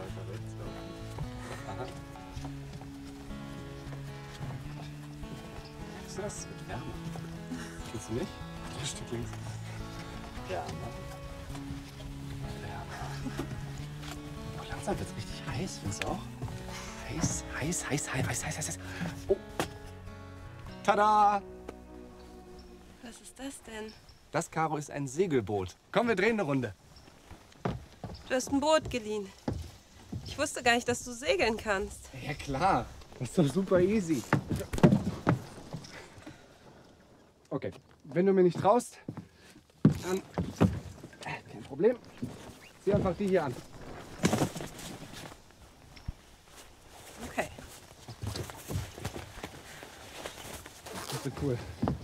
weiter rechts. Aha. Ist das? Es wird wärmer. Kennst du nicht? Ein Stück links. Wärmer. Wärmer. Oh, langsam wird es richtig heiß, findest du auch? Heiß, heiß, heiß, heiß, heiß, heiß, heiß. Oh. Tada! Was ist das denn? Das, Caro, ist ein Segelboot. Komm, wir drehen eine Runde. Du hast ein Boot geliehen. Ich wusste gar nicht, dass du segeln kannst. Ja, klar. Das ist doch super easy. Okay, wenn du mir nicht traust, dann kein Problem. Zieh einfach die hier an. Okay. Das wird cool.